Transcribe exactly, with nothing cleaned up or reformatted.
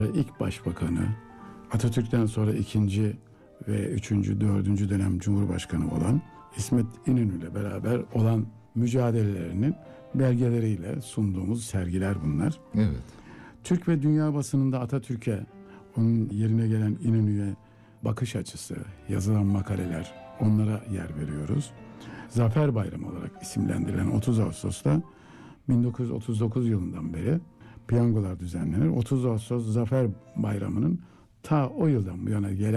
İlk başbakanı, Atatürk'ten sonra ikinci ve üçüncü, dördüncü dönem Cumhurbaşkanı olan İsmet İnönü ile beraber olan mücadelelerinin belgeleriyle sunduğumuz sergiler bunlar. Evet. Türk ve dünya basınında Atatürk'e, onun yerine gelen İnönü'ye bakış açısı, yazılan makaleler, onlara yer veriyoruz. Zafer Bayramı olarak isimlendirilen otuz Ağustos'ta bin dokuz yüz otuz dokuz yılından beri piyangolar düzenlenir. otuz Ağustos Zafer Bayramı'nın ta o yıldan bu yana gelen